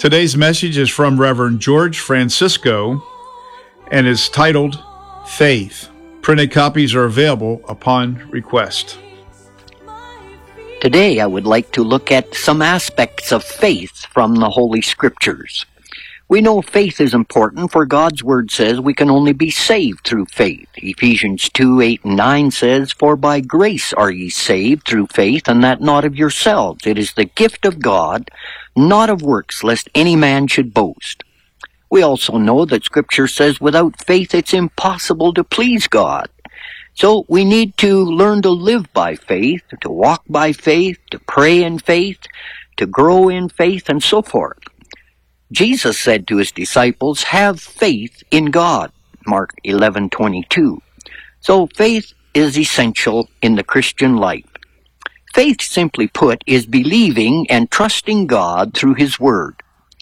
Today's message is from Reverend George Francisco and is titled Faith. Printed copies are available upon request. Today I would like to look at some aspects of faith from the Holy Scriptures. We know faith is important, for God's Word says we can only be saved through faith. Ephesians 2:8 and 9 says, "For by grace are ye saved through faith, and that not of yourselves. It is the gift of God, not of works, lest any man should boast." We also know that Scripture says without faith it's impossible to please God. So we need to learn to live by faith, to walk by faith, to pray in faith, to grow in faith, and so forth. Jesus said to his disciples, "Have faith in God," Mark 11:22. So faith is essential in the Christian life. Faith, simply put, is believing and trusting God through His Word.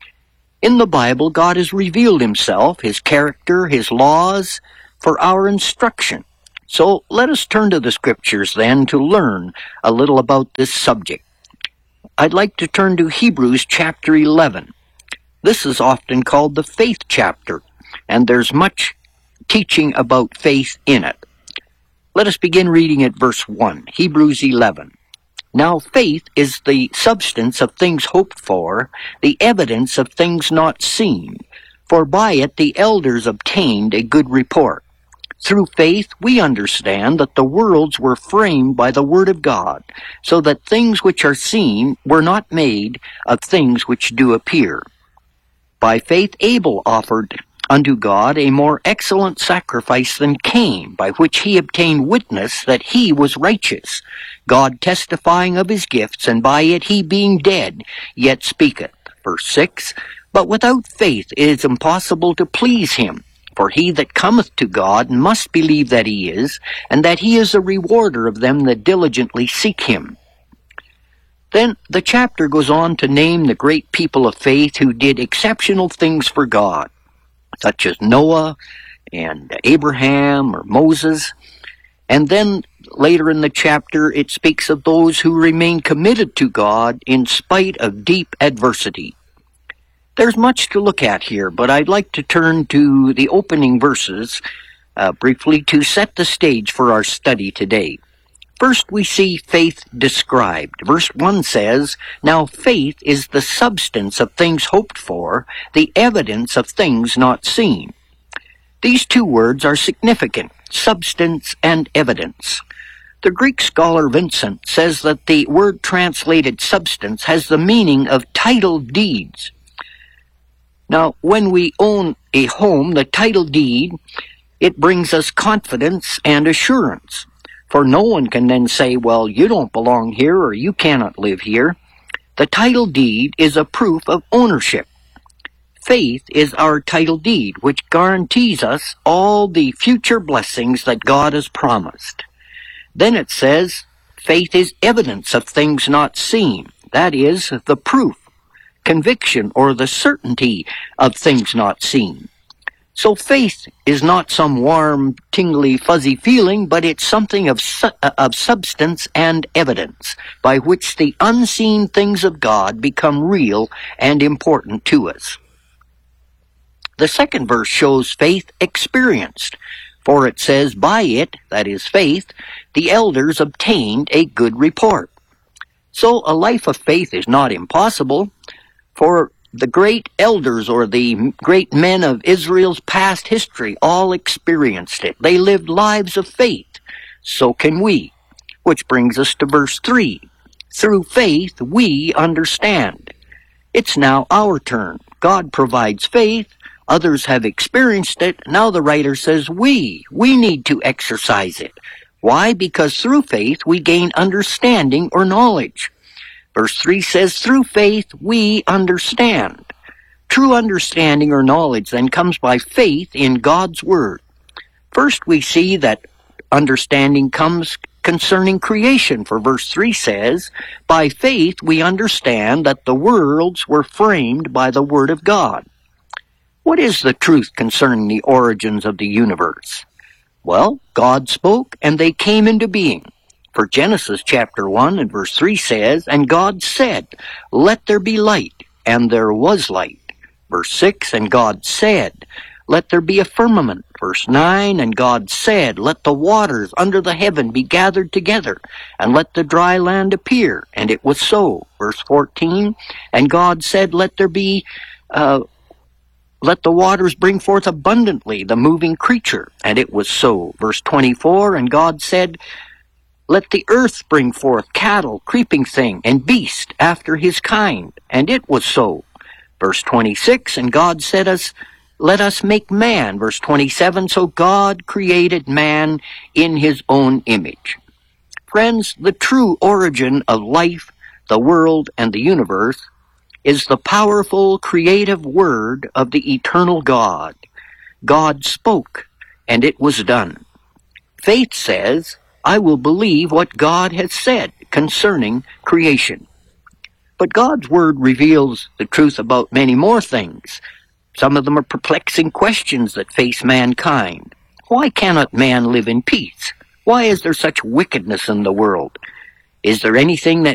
In the Bible, God has revealed Himself, His character, His laws, for our instruction. So let us turn to the Scriptures then to learn a little about this subject. I'd like to turn to Hebrews chapter 11. This is often called the faith chapter, and there's much teaching about faith in it. Let us begin reading at verse 1, Hebrews 11. "Now faith is the substance of things hoped for, the evidence of things not seen. For by it the elders obtained a good report. Through faith we understand that the worlds were framed by the word of God, so that things which are seen were not made of things which do appear. By faith Abel offered unto God a more excellent sacrifice than Cain, by which he obtained witness that he was righteous, God testifying of his gifts, and by it he being dead yet speaketh." Verse 6, "But without faith it is impossible to please him. For he that cometh to God must believe that he is, and that he is a rewarder of them that diligently seek him." Then the chapter goes on to name the great people of faith who did exceptional things for God, such as Noah and Abraham or Moses. And then later in the chapter it speaks of those who remain committed to God in spite of deep adversity. There's much to look at here, but I'd like to turn to the opening verses briefly to set the stage for our study today. First, we see faith described. Verse 1 says, "Now faith is the substance of things hoped for, the evidence of things not seen." These two words are significant, substance and evidence. The Greek scholar Vincent says that the word translated substance has the meaning of title deeds. Now, when we own a home, the title deed, it brings us confidence and assurance. For no one can then say, "Well, you don't belong here," or "You cannot live here." The title deed is a proof of ownership. Faith is our title deed, which guarantees us all the future blessings that God has promised. Then it says, faith is evidence of things not seen. That is, the proof, conviction, or the certainty of things not seen. So faith is not some warm, tingly, fuzzy feeling, but it's something of substance and evidence, by which the unseen things of God become real and important to us. The second verse shows faith experienced, for it says, "By it," that is faith, "the elders obtained a good report." So a life of faith is not impossible, for the great elders, or the great men of Israel's past history, all experienced it. They lived lives of faith. So can we. Which brings us to verse 3. "Through faith we understand." It's now our turn. God provides faith. Others have experienced it. Now the writer says we need to exercise it. Why? Because through faith we gain understanding or knowledge. Verse 3 says, "Through faith we understand." True understanding or knowledge then comes by faith in God's Word. First we see that understanding comes concerning creation, for verse 3 says, "By faith we understand that the worlds were framed by the Word of God." What is the truth concerning the origins of the universe? Well, God spoke and they came into being. For Genesis chapter 1 and verse 3 says, "And God said, Let there be light. and there was light. Verse 6, and God said, let there be a firmament. Verse 9, and God said, let the waters under the heaven be gathered together, and let the dry land appear. And it was so. Verse 14, and God said, let the waters bring forth abundantly the moving creature. And it was so. Verse 24, and God said, let the earth bring forth cattle, creeping thing, and beast after his kind. And it was so. Verse 26, and God said let us make man. Verse 27, so God created man in his own image. Friends, the true origin of life, the world, and the universe is the powerful creative word of the eternal God. God spoke, and it was done. Faith says, I will believe what God has said concerning creation. But God's word reveals the truth about many more things. Some of them are perplexing questions that face mankind. Why cannot man live in peace? Why is there such wickedness in the world? Is there anything that